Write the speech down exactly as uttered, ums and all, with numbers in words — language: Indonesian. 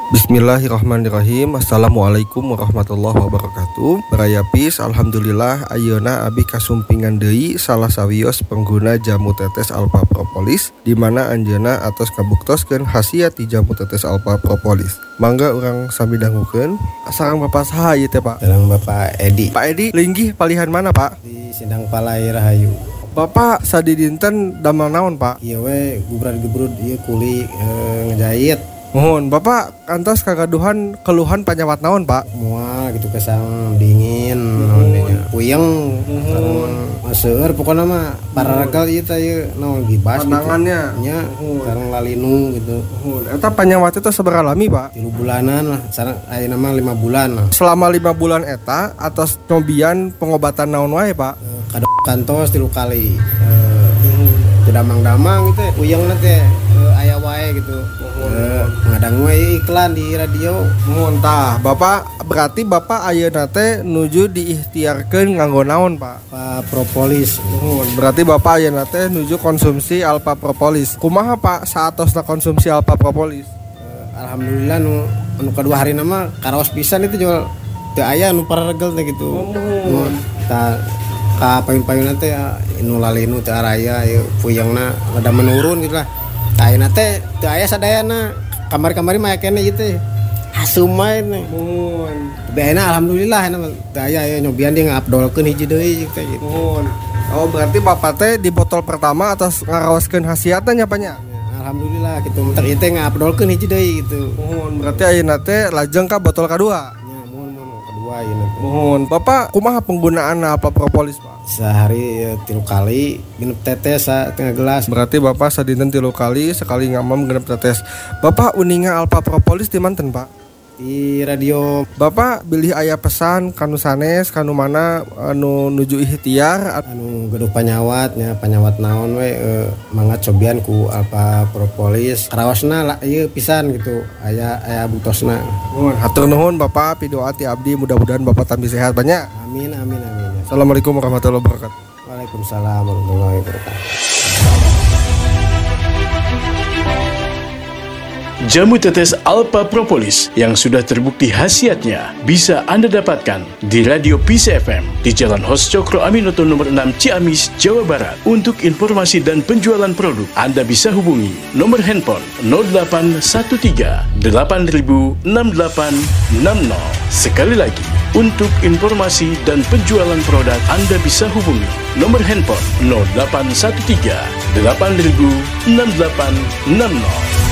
Bismillahirrahmanirrahim. Assalamualaikum warahmatullahi wabarakatuh. Berayapis, alhamdulillah ayeuna abi kasumpingan deui salah sawios pengguna jamu tetes Alpha Propolis, di mana anjeunna atos kabuktoskeun khasiat ti jamu tetes Alpha Propolis. Mangga urang sami dangukeun. Sareng Bapak saha ieu teh, Pak? Sareng Bapak Edi. Pak Edi, linggih palihan mana, Pak? Di Sindang Palai Rahayu. Bapak sadi dinten damel naon, Pak? Ieu we gubrad-gubrud ieu kuli e, ngejahit. Mohon Bapak kantos kagaduhan keluhan panyawat naon, Pak? Moal gitu kesang dingin naon nya. Puyeng sareng maseur pokona mah pararegal ieu teh ieu naon gibas pandangannya gitu. Nya sareng lalinu gitu. Eta panyawat itu sabaraha lami, Pak? tilu bulanan lah, sareng ayeuna mah lima bulan lah. Selama lima bulan eta atas nyobian pengobatan naon wae, Pak? E, kadok kantos tilu kali. E, damang-damang gitu puyeng teh e, aya wae gitu. E, ngadang wae iklan di radio. Mohon tah, Bapak berarti Bapak ayeuna teh nuju diikhtiarkeun nganggo naon, Pak? Alpha Propolis. Mohon berarti Bapak ayeuna teh nuju konsumsi Alpha Propolis. Kumaha, Pak, saatosna konsumsi Alpha Propolis? E, Alhamdulillah nu anu kadua harina mah karaos pisan itu jual teu aya nu pararegel teh gitu. Mohon tah ka payun-payunna teh nu lalinu teh araya ieu puyengna rada menurun gitu lah. Ayeuna teh teu aya sadayana. Kamari-kamari mah kene ieu teh hasum wae teh. Mohon. Beena alhamdulillah na teu aya aya nyobian dia ngabdolkeun hiji deui teh gitu. Mohon. Oh, berarti Bapak teh di botol pertama atas ngaraoskeun khasiatna nya, Pak nya? Alhamdulillah gitu. Mentek ieu teh ngabdolkeun hiji deui gitu. Mohon. Berarti ayeuna teh lajeng ka botol kadua. Mohon, Bapak kumaha penggunaan Alpha Propolis, Pak? Sehari ya, tilu kali minum tetes setengah gelas. Berarti Bapak sadinten tilu kali sekali ngamam genep tetes. Bapak uninga Alpha Propolis di manten, Pak? Di radio. Bapak bilih aya pesan kanu sanes kanu mana anu nuju ikhtiar anu geduh panyawatnya panyawat naon we e, mangga cobian ku Alpha Propolis karaosna lah ieu pisan gitu aya aya butosna. Mohon hatur nuhun Bapak pidoa ti abdi mudah-mudahan Bapak tambah sehat banyak. Amin amin amin. Assalamualaikum warahmatullahi wabarakatuh. Waalaikumsalam warahmatullahi wabarakatuh. Jamu tetes Alpha Propolis yang sudah terbukti khasiatnya bisa Anda dapatkan di Radio Peace F M di Jalan Hos Cokro Aminoto nomor enam Ciamis, Jawa Barat. Untuk informasi dan penjualan produk, Anda bisa hubungi nomor handphone nol delapan satu tiga delapan nol enam delapan enam nol. Sekali lagi, untuk informasi dan penjualan produk, Anda bisa hubungi nomor handphone nol delapan satu tiga delapan nol enam delapan enam nol.